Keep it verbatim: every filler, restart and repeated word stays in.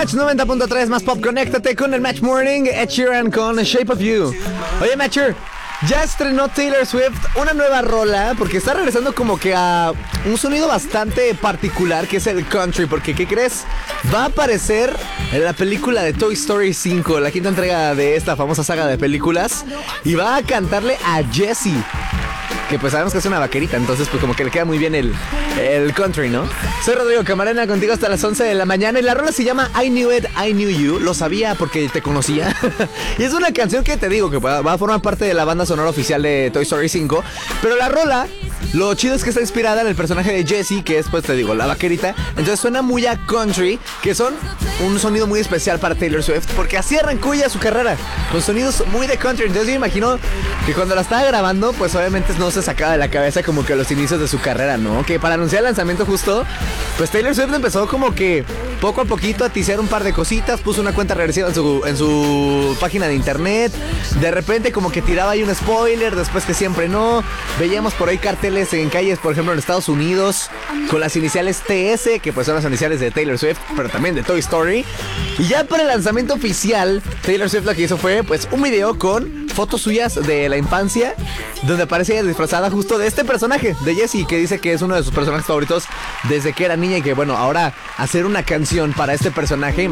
Match noventa punto tres más pop, conéctate con el Match Morning, Ed Sheeran con Shape of You. Oye, Matcher, ya estrenó Taylor Swift una nueva rola porque está regresando como que a un sonido bastante particular que es el country. Porque, ¿qué crees? Va a aparecer en la película de Toy Story cinco, la quinta entrega de esta famosa saga de películas, y va a cantarle a Jessie, que pues sabemos que es una vaquerita, entonces pues como que le queda muy bien el, el country, ¿no? Soy Rodrigo Camarena, contigo hasta las once de la mañana, y la rola se llama I Knew It, I Knew You. Lo sabía porque te conocía. Y es una canción que te digo que va a formar parte de la banda sonora oficial de Toy Story cinco. Pero la rola, lo chido es que está inspirada en el personaje de Jessie, que es, pues te digo, la vaquerita. Entonces suena muy a country, que son un sonido muy especial para Taylor Swift, porque así arrancó ya su carrera, con sonidos muy de country. Entonces yo me imagino que cuando la estaba grabando, pues obviamente no se sacaba de la cabeza como que los inicios de su carrera, ¿no? Que para anunciar el lanzamiento justo, pues Taylor Swift empezó como que poco a poquito a tisear un par de cositas, puso una cuenta regresiva en su, en su página de internet, de repente como que tiraba ahí un spoiler, después que siempre no, veíamos por ahí carteles en calles, por ejemplo en Estados Unidos, con las iniciales T S, que pues son las iniciales de Taylor Swift, pero también de Toy Story. Y ya para el lanzamiento oficial, Taylor Swift lo que hizo fue pues un video con fotos suyas de la infancia, donde aparece ella disfrazada justo de este personaje, de Jessie, que dice que es uno de sus personajes favoritos desde que era niña, y que bueno, ahora hacer una canción para este personaje,